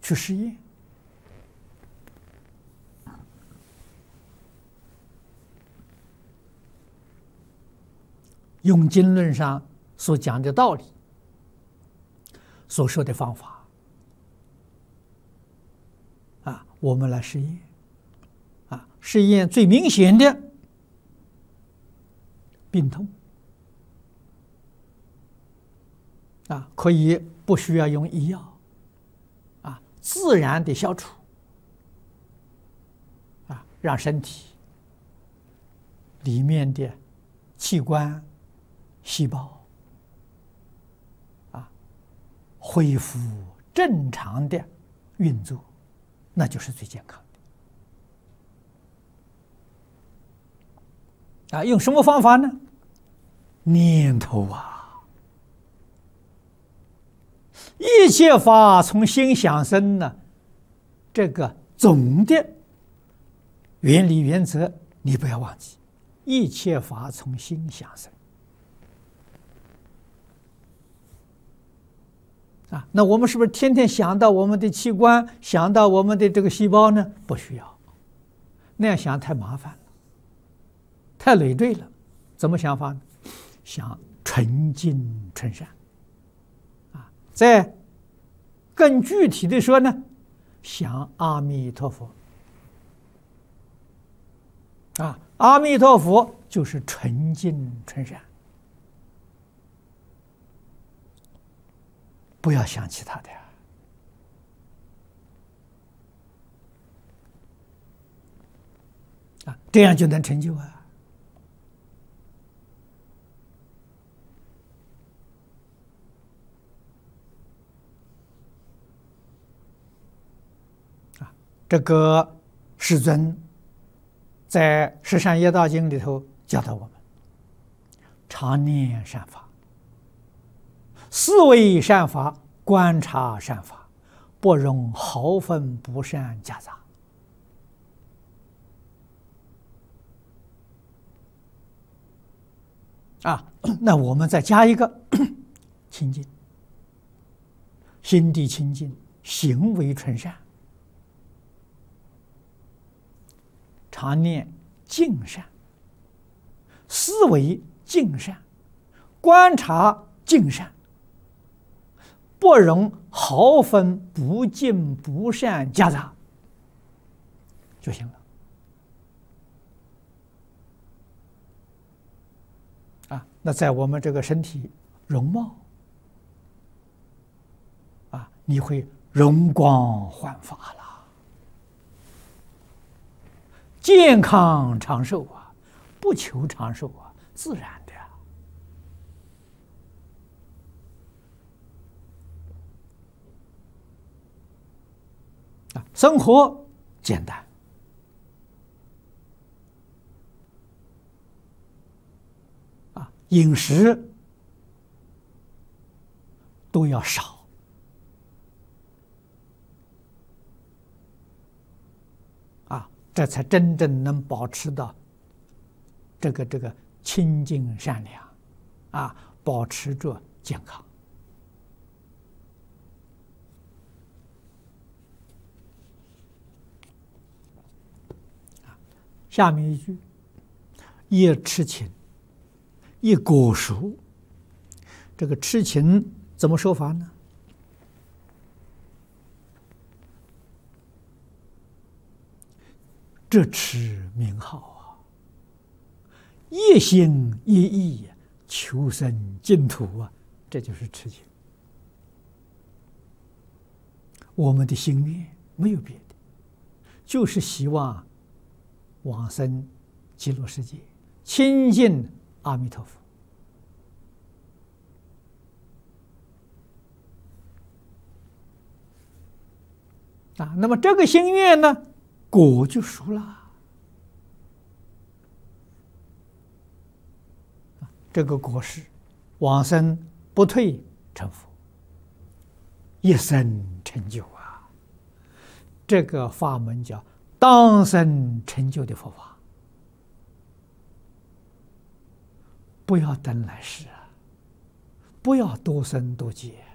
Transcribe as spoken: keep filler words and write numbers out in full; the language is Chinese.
去实验。用经论上所讲的道理，所说的方法，啊，我们来实验。啊，实验最明显的病痛，啊，可以不需要用医药，啊，自然的消除，啊，让身体里面的器官、细胞，啊，恢复正常的运作，那就是最健康的。啊，用什么方法呢？念头啊，一切法从心想生呢，这个总的原理原则你不要忘记，一切法从心想生。啊，那我们是不是天天想到我们的器官，想到我们的这个细胞呢？不需要，那样想太麻烦了，太累赘了。怎么想法呢？想纯净纯善。啊，再更具体的说呢，想阿弥陀佛。啊，阿弥陀佛就是纯净纯善。不要想其他的啊，这样就能成就啊！啊，这个世尊在《十善业道经》里头教导我们：常念善法。思维善法，观察善法，不容毫分不善夹杂。啊，那我们再加一个清净，心地清净，行为纯善，常念净善，思维净善，观察净善。不容毫分不净不善夹杂就行了。啊，那在我们这个身体容貌啊，你会容光焕发了，健康长寿啊，不求长寿啊，自然的。啊，生活简单，啊，饮食都要少，啊，这才真正能保持到这个这个清净善良，啊，保持着健康。下面一句，一痴情，一果熟。这个痴情怎么说法呢？这痴名号啊，一心一意求生净土啊，这就是痴情。我们的心愿没有别的，就是希望往生极乐世界，亲近阿弥陀佛。啊，那么这个心愿呢，果就熟了。这个果是往生不退成佛，一生成就啊！这个法门叫当生成就的佛法，不要等来世啊，不要多生多劫。